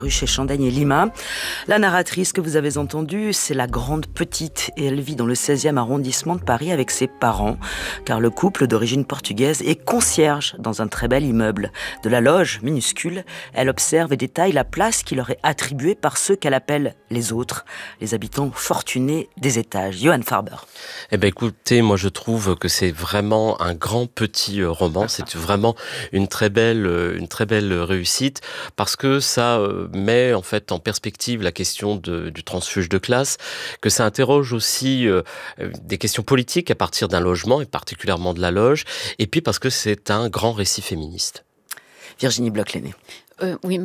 Rue chez Chandaigne et Lima. La narratrice que vous avez entendue, c'est la grande petite et elle vit dans le 16e arrondissement de Paris avec ses parents, car le couple d'origine portugaise est concierge dans un très bel immeuble. De la loge, minuscule, elle observe et détaille la place qui leur est attribuée par ceux qu'elle appelle les autres, les habitants fortunés des étages. Johan Farber. Eh ben écoutez, moi je trouve que c'est vraiment un grand petit roman, c'est vraiment une très belle réussite, parce que ça met en fait en perspective la question du transfuge de classe, que ça interroge aussi des questions politiques à partir d'un logement, et particulièrement de la loge, et puis parce que c'est un grand récit féministe. Virginie Bloch-Lenné. Oui,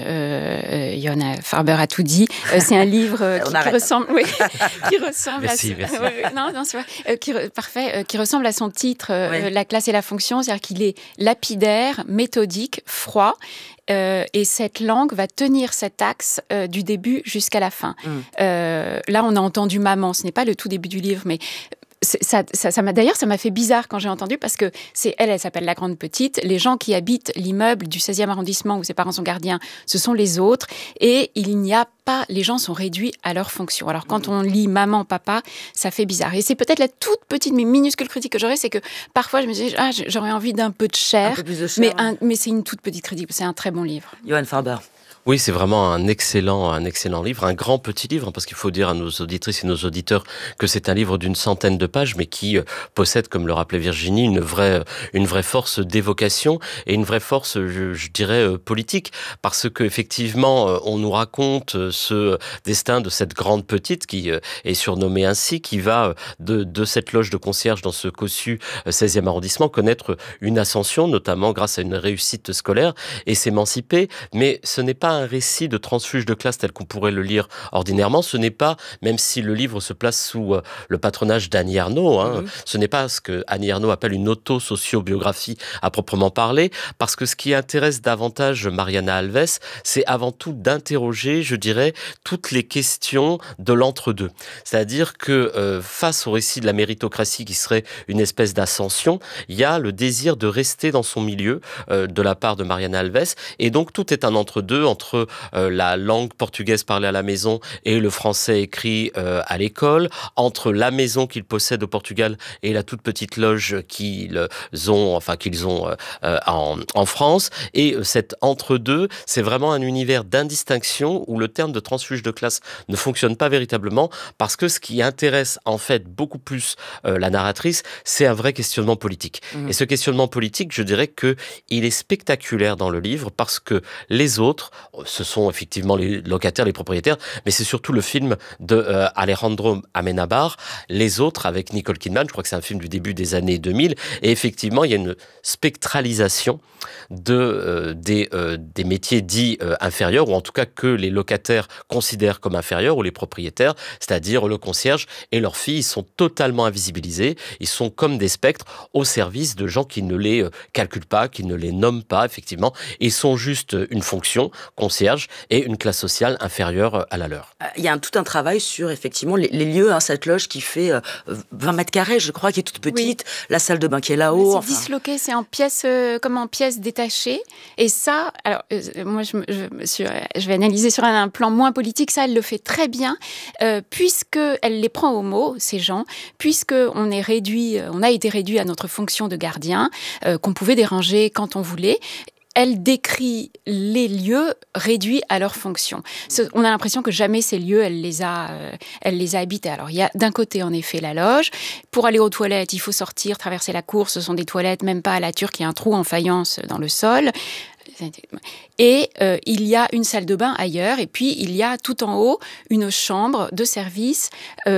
Johan Farber a tout dit. C'est un livre qui ressemble, oui, qui ressemble merci. Non, c'est vrai. Parfait. Qui ressemble à son titre, La classe et la fonction, c'est-à-dire qu'il est lapidaire, méthodique, froid. Et cette langue va tenir cet axe du début jusqu'à la fin. Là, on a entendu maman. Ce n'est pas le tout début du livre, mais ça m'a fait bizarre quand j'ai entendu, parce que elle s'appelle la grande petite. Les gens qui habitent l'immeuble du 16e arrondissement où ses parents sont gardiens, ce sont les autres. Et il n'y a pas, les gens sont réduits à leur fonction. Alors quand on lit maman, papa, ça fait bizarre. Et c'est peut-être la toute petite mais minuscule critique que j'aurais, c'est que parfois je me dis, j'aurais envie d'un peu de chair. Un peu plus de chair, mais c'est une toute petite critique. C'est un très bon livre. Johan Farber. Oui, c'est vraiment un excellent livre, un grand petit livre, parce qu'il faut dire à nos auditrices et nos auditeurs que c'est un livre d'une centaine de pages, mais qui possède, comme le rappelait Virginie, une vraie force d'évocation et une vraie force, je dirais, politique, parce que effectivement, on nous raconte ce destin de cette grande petite qui est surnommée ainsi, qui va de cette loge de concierge dans ce cossu 16e arrondissement connaître une ascension, notamment grâce à une réussite scolaire, et s'émanciper. Mais ce n'est pas un récit de transfuge de classe tel qu'on pourrait le lire ordinairement. Ce n'est pas, même si le livre se place sous le patronage d'Annie Ernaux, ce n'est pas ce que Annie Ernaux appelle une auto-sociobiographie à proprement parler, parce que ce qui intéresse davantage Mariana Alves, c'est avant tout d'interroger, je dirais, toutes les questions de l'entre-deux. C'est-à-dire que face au récit de la méritocratie qui serait une espèce d'ascension, il y a le désir de rester dans son milieu de la part de Mariana Alves, et donc tout est un entre-deux, entre la langue portugaise parlée à la maison et le français écrit à l'école, entre la maison qu'ils possèdent au Portugal et la toute petite loge qu'ils ont en France. Et cet entre-deux, c'est vraiment un univers d'indistinction où le terme de transfuge de classe ne fonctionne pas véritablement, parce que ce qui intéresse en fait beaucoup plus la narratrice, c'est un vrai questionnement politique. Et ce questionnement politique, je dirais que il est spectaculaire dans le livre, parce que les autres, ce sont effectivement les locataires, les propriétaires, mais c'est surtout le film de Alejandro Amenábar, Les Autres, avec Nicole Kidman. Je crois que c'est un film du début des années 2000. Et effectivement, il y a une spectralisation des métiers dits inférieurs, ou en tout cas que les locataires considèrent comme inférieurs, ou les propriétaires, c'est-à-dire le concierge et leurs filles. Ils sont totalement invisibilisés. Ils sont comme des spectres au service de gens qui ne les calculent pas, qui ne les nomment pas, effectivement. Ils sont juste une fonction, concierge, et une classe sociale inférieure à la leur. Il y a tout un travail sur, effectivement, les lieux, cette loge qui fait 20 mètres carrés, je crois, qui est toute petite, la salle de bain qui est là-haut. C'est disloqué, c'est en pièces, comme en pièces détachées. Et ça, alors, moi, je vais analyser sur un plan moins politique, ça, elle le fait très bien, puisqu'elle les prend au mot, ces gens, puisqu'on a été réduit à notre fonction de gardien, qu'on pouvait déranger quand on voulait. Elle décrit les lieux réduits à leur fonction. On a l'impression que jamais ces lieux, elle les a habités. Alors, il y a d'un côté, en effet, la loge. Pour aller aux toilettes, il faut sortir, traverser la cour. Ce sont des toilettes, même pas à la turque, il y a un trou en faïence dans le sol. Et il y a une salle de bain ailleurs. Et puis, il y a tout en haut une chambre de service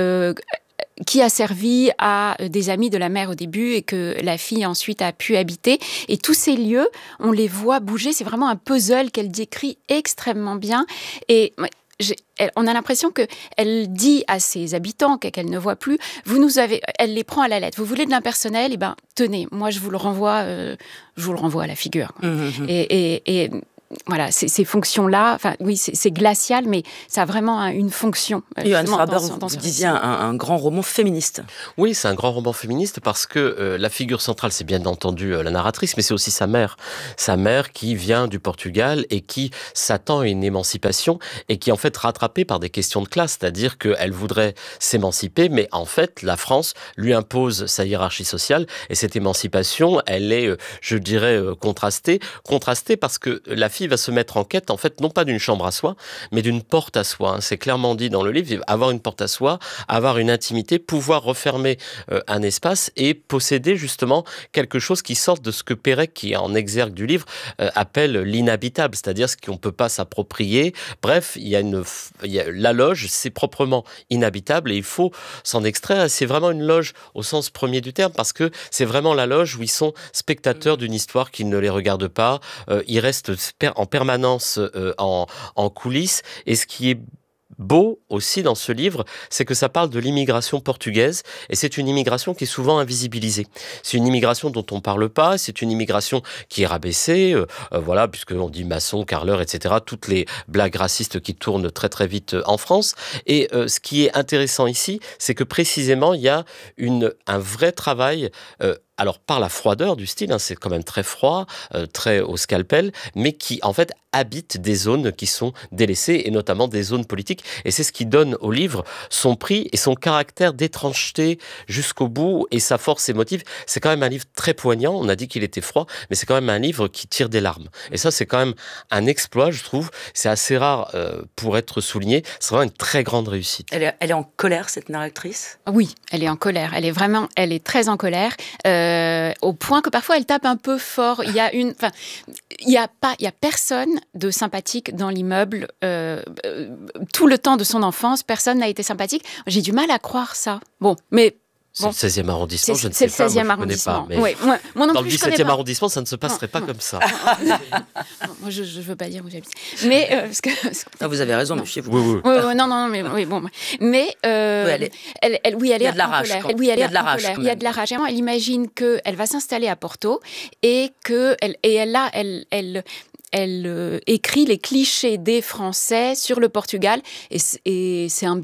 qui a servi à des amis de la mère au début et que la fille ensuite a pu habiter. Et tous ces lieux, on les voit bouger. C'est vraiment un puzzle qu'elle décrit extrêmement bien. Et on a l'impression qu'elle dit à ses habitants qu'elle ne voit plus, elle les prend à la lettre. Vous voulez de l'impersonnel? Eh ben, tenez, moi je vous le renvoie à la figure. Et voilà, ces fonctions-là, enfin oui, c'est glacial, mais ça a vraiment une fonction. Johann Faber, vous disiez un grand roman féministe. Oui, c'est un grand roman féministe parce que la figure centrale, c'est bien entendu la narratrice, mais c'est aussi sa mère. Sa mère qui vient du Portugal et qui s'attend à une émancipation et qui est en fait rattrapée par des questions de classe, c'est-à-dire qu'elle voudrait s'émanciper, mais en fait, la France lui impose sa hiérarchie sociale et cette émancipation, elle est, je dirais, contrastée parce que la fille va se mettre en quête, en fait, non pas d'une chambre à soi, mais d'une porte à soi. C'est clairement dit dans le livre, avoir une porte à soi, avoir une intimité, pouvoir refermer un espace et posséder justement quelque chose qui sorte de ce que Pérec, qui est en exergue du livre, appelle l'inhabitable, c'est-à-dire ce qu'on ne peut pas s'approprier. Bref, la loge, c'est proprement inhabitable et il faut s'en extraire. C'est vraiment une loge au sens premier du terme parce que c'est vraiment la loge où ils sont spectateurs d'une histoire qui ne les regarde pas. Ils restent en permanence en coulisses. Et ce qui est beau aussi dans ce livre, c'est que ça parle de l'immigration portugaise et c'est une immigration qui est souvent invisibilisée. C'est une immigration dont on parle pas, c'est une immigration qui est rabaissée, voilà, puisqu'on dit maçon, carreleur, etc. Toutes les blagues racistes qui tournent très très vite en France. Et ce qui est intéressant ici, c'est que précisément il y a un vrai travail. Alors par la froideur du style, c'est quand même très froid, très au scalpel, mais qui en fait habite des zones qui sont délaissées et notamment des zones politiques. Et c'est ce qui donne au livre son prix et son caractère d'étrangeté jusqu'au bout et sa force émotive. C'est quand même un livre très poignant. On a dit qu'il était froid, mais c'est quand même un livre qui tire des larmes. Et ça, c'est quand même un exploit, je trouve. C'est assez rare pour être souligné. C'est vraiment une très grande réussite. Elle est en colère, cette narratrice ? Oui, elle est en colère. Elle est très en colère. Au point que parfois elle tape un peu fort. Il y a personne de sympathique dans l'immeuble. Tout le temps de son enfance, personne n'a été sympathique. J'ai du mal à croire ça. Bon, mais c'est le 16e arrondissement, je ne sais sais pas. C'est le 16e arrondissement. Mais Oui, moi non dans plus, le 17e arrondissement, ça ne se passerait pas comme ça. Moi, je ne veux pas dire où j'habite. Mais vous avez raison, méfiez-vous. Oui, non, mais oui, bon. Mais elle est il y a de la rage. Oui, elle est en colère. Il y a de la rage. Elle imagine qu'elle va s'installer à Porto et elle écrit les clichés des Français sur le Portugal et c'est un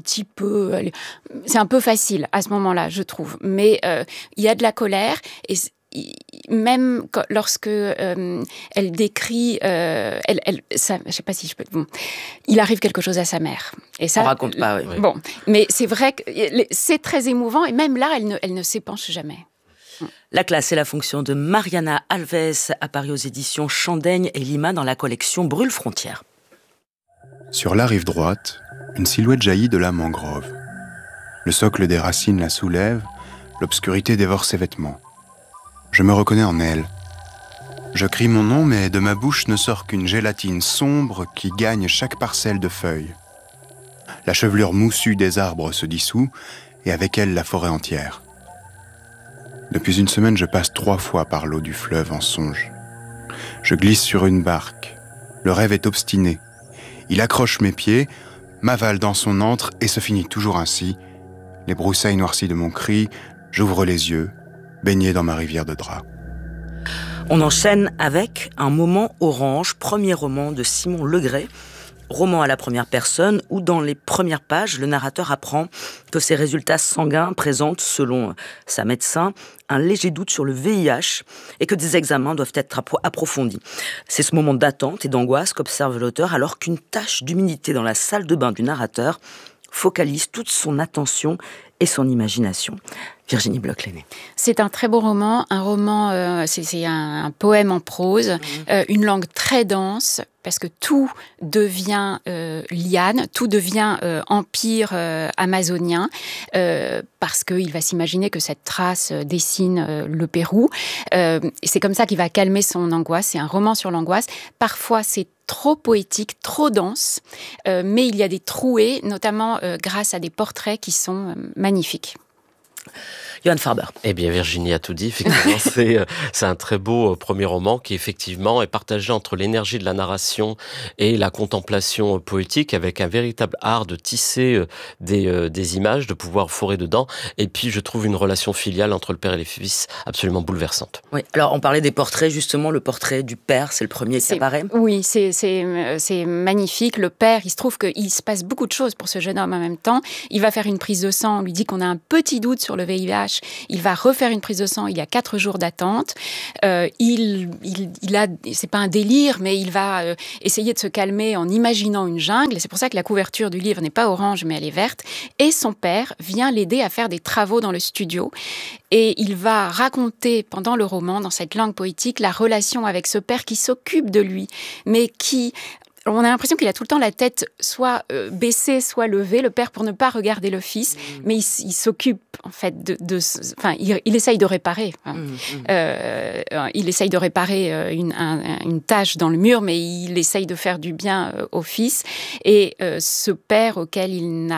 peu facile à ce moment-là, je trouve. Mais il y a de la colère et même lorsque elle décrit, je sais pas si je peux. Bon, il arrive quelque chose à sa mère. Et ça, on raconte pas. Oui. Bon, mais c'est vrai que c'est très émouvant et même là, elle ne s'épanche jamais. La classe et la fonction de Mariana Alves, apparue aux éditions Chandaigne et Lima dans la collection Brûle Frontières. Sur la rive droite, une silhouette jaillit de la mangrove. Le socle des racines la soulève, l'obscurité dévore ses vêtements. Je me reconnais en elle. Je crie mon nom, mais de ma bouche ne sort qu'une gélatine sombre qui gagne chaque parcelle de feuilles. La chevelure moussue des arbres se dissout, et avec elle la forêt entière. Depuis une semaine, je passe 3 fois par l'eau du fleuve en songe. Je glisse sur une barque. Le rêve est obstiné. Il accroche mes pieds, m'avale dans son antre et se finit toujours ainsi. Les broussailles noircies de mon cri, j'ouvre les yeux, baigné dans ma rivière de draps. On enchaîne avec Un moment orange, premier roman de Simon Legret. Roman à la première personne où, dans les premières pages, le narrateur apprend que ses résultats sanguins présentent, selon sa médecin, un léger doute sur le VIH et que des examens doivent être approfondis. C'est ce moment d'attente et d'angoisse qu'observe l'auteur alors qu'une tache d'humidité dans la salle de bain du narrateur focalise toute son attention et son imagination. Virginie Bloch-Lenné. C'est un très beau roman, c'est un poème en prose, une langue très dense, parce que tout devient liane, tout devient empire amazonien, parce qu'il va s'imaginer que cette trace dessine le Pérou. Et c'est comme ça qu'il va calmer son angoisse. C'est un roman sur l'angoisse. Parfois, c'est trop poétique, trop dense, mais il y a des trouées, notamment grâce à des portraits qui sont magnifiques. Johan Farber. Eh bien, Virginie a tout dit. Effectivement, c'est un très beau premier roman qui, effectivement, est partagé entre l'énergie de la narration et la contemplation poétique, avec un véritable art de tisser des images, de pouvoir forer dedans. Et puis, je trouve une relation filiale entre le père et les fils absolument bouleversante. Oui. Alors, on parlait des portraits, justement. Le portrait du père, c'est le premier qui apparaît. Oui, c'est magnifique. Le père, il se trouve qu'il se passe beaucoup de choses pour ce jeune homme en même temps. Il va faire une prise de sang. On lui dit qu'on a un petit doute sur le VIH. Il va refaire une prise de sang. Il y a 4 jours d'attente. C'est pas un délire, mais il va essayer de se calmer en imaginant une jungle. Et c'est pour ça que la couverture du livre n'est pas orange, mais elle est verte. Et son père vient l'aider à faire des travaux dans le studio. Et il va raconter pendant le roman, dans cette langue poétique, la relation avec ce père qui s'occupe de lui, mais qui... On a l'impression qu'il a tout le temps la tête soit baissée, soit levée, le père, pour ne pas regarder le fils, mais il s'occupe, en fait, il essaye de réparer. Il essaye de réparer une tache dans le mur, mais il essaye de faire du bien au fils. Et ce père auquel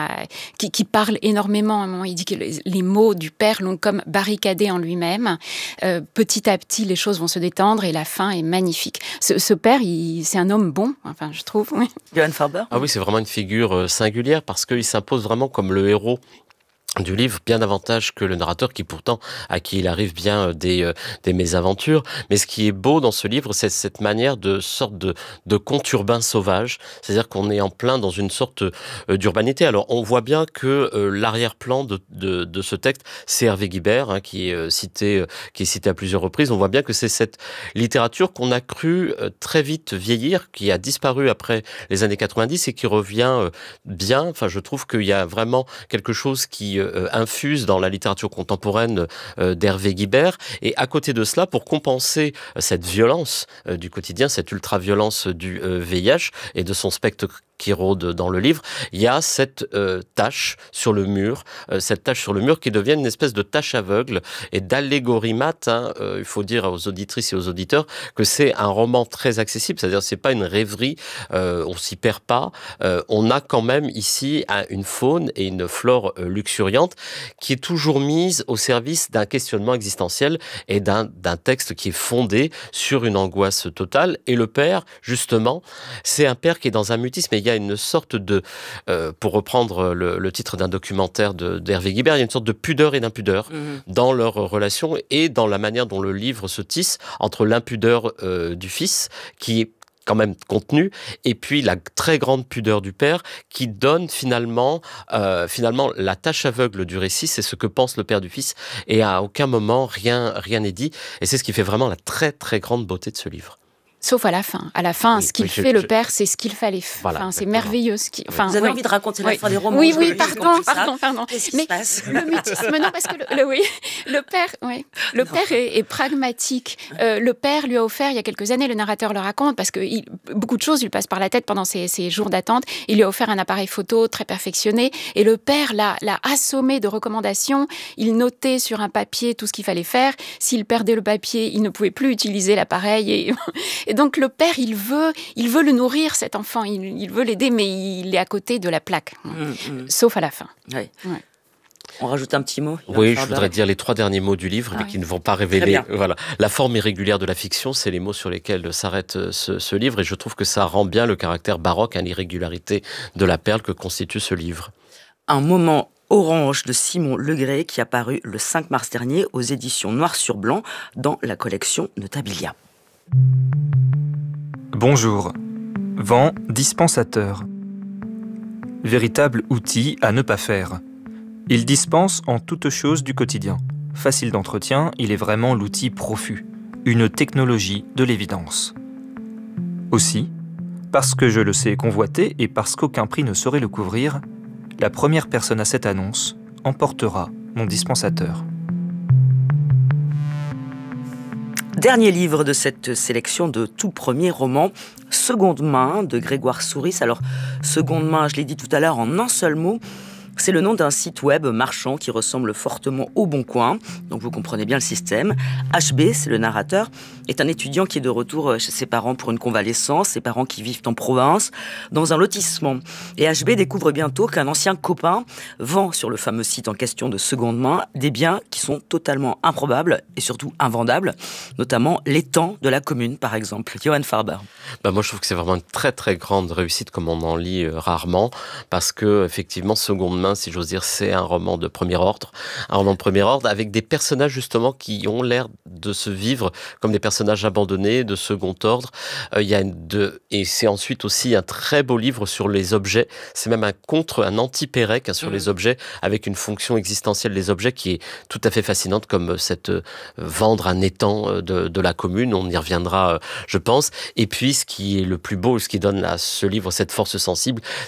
qui parle énormément, à un moment, il dit que les mots du père l'ont comme barricadé en lui-même. Petit à petit, les choses vont se détendre et la fin est magnifique. Ce père, c'est un homme bon, enfin, je trouve. Oui. Johan Farber. Ah oui, c'est vraiment une figure singulière parce qu'il s'impose vraiment comme le héros du livre, bien davantage que le narrateur à qui il arrive bien des mésaventures. Mais ce qui est beau dans ce livre, c'est cette manière de sorte de conte urbain sauvage. C'est-à-dire qu'on est en plein dans une sorte d'urbanité. Alors, on voit bien que l'arrière-plan de ce texte, c'est Hervé Guibert, qui est cité à plusieurs reprises. On voit bien que c'est cette littérature qu'on a cru très vite vieillir, qui a disparu après les années 90 et qui revient bien. Enfin, je trouve qu'il y a vraiment quelque chose qui infuse dans la littérature contemporaine d'Hervé Guibert. Et à côté de cela, pour compenser cette violence du quotidien, cette ultra-violence du VIH et de son spectre qui rôde dans le livre, il y a cette tache sur le mur qui devient une espèce de tache aveugle et d'allégorie mate. Il faut dire aux auditrices et aux auditeurs que c'est un roman très accessible, c'est-à-dire c'est pas une rêverie, on s'y perd pas. On a quand même ici une faune et une flore luxuriante qui est toujours mise au service d'un questionnement existentiel et d'un texte qui est fondé sur une angoisse totale. Et le père, justement, c'est un père qui est dans un mutisme, et il y a une sorte de, pour reprendre le titre d'un documentaire d'Hervé Guibert, il y a une sorte de pudeur et d'impudeur dans leur relation et dans la manière dont le livre se tisse entre l'impudeur du fils, qui est quand même contenu, et puis la très grande pudeur du père qui donne finalement la tâche aveugle du récit, c'est ce que pense le père du fils, et à aucun moment rien n'est dit, et c'est ce qui fait vraiment la très très grande beauté de ce livre. Sauf à la fin. À la fin, oui, ce qu'il fait, le père, c'est ce qu'il fallait. Voilà, c'est merveilleux. Vous avez envie de raconter la fin des romans? Oui, pardon. Qu'est-ce qui se passe? Le mutisme, non, parce que le père est pragmatique. Le père lui a offert, il y a quelques années, le narrateur le raconte, parce que beaucoup de choses lui passent par la tête pendant ces jours d'attente. Il lui a offert un appareil photo très perfectionné, et le père l'a assommé de recommandations. Il notait sur un papier tout ce qu'il fallait faire. S'il perdait le papier, il ne pouvait plus utiliser l'appareil. Et donc le père, il veut le nourrir, cet enfant, il veut l'aider, mais il est à côté de la plaque, sauf à la fin. Oui. Ouais. On rajoute un petit mot? Oui, je voudrais dire les 3 derniers mots du livre, mais qui ne vont pas révéler la forme irrégulière de la fiction. C'est les mots sur lesquels s'arrête ce livre, et je trouve que ça rend bien le caractère baroque, l'irrégularité de la perle que constitue ce livre. Un moment orange de Simon Legré qui a paru le 5 mars dernier aux éditions Noir sur Blanc dans la collection Notabilia. Bonjour. Vent dispensateur. Véritable outil à ne pas faire. Il dispense en toutes choses du quotidien. Facile d'entretien, il est vraiment l'outil profus. Une technologie de l'évidence. Aussi, parce que je le sais convoité et parce qu'aucun prix ne saurait le couvrir, la première personne à cette annonce emportera mon dispensateur. Dernier livre de cette sélection de tout premier roman, Seconde main de Grégoire Souris. Alors, seconde main, je l'ai dit tout à l'heure en un seul mot, C'est le nom d'un site web marchand qui ressemble fortement au Bon Coin. Donc vous comprenez bien le système. HB, c'est le narrateur, est un étudiant qui est de retour chez ses parents pour une convalescence, ses parents qui vivent en province, dans un lotissement. Et HB découvre bientôt qu'un ancien copain vend sur le fameux site en question de seconde main des biens qui sont totalement improbables et surtout invendables, notamment l'étang de la commune, par exemple. Johan Farber. Moi, je trouve que c'est vraiment une très très grande réussite, comme on en lit rarement, parce que effectivement, Seconde main, si j'ose dire, c'est un roman de premier ordre, avec des personnages justement qui ont l'air de se vivre comme des personnages abandonnés, de second ordre. Et c'est ensuite aussi un très beau livre sur les objets. C'est même un anti-Pérec sur les objets, avec une fonction existentielle des objets qui est tout à fait fascinante, comme cette vendre un étang de la commune. On y reviendra, je pense. Et puis, ce qui est le plus beau, ce qui donne à ce livre cette force sensible,